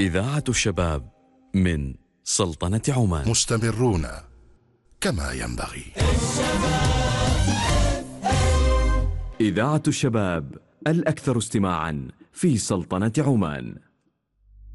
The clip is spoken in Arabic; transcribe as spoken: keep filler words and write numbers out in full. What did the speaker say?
إذاعة الشباب من سلطنة عمان، مستمرون كما ينبغي. إذاعة الشباب الأكثر استماعا في سلطنة عمان.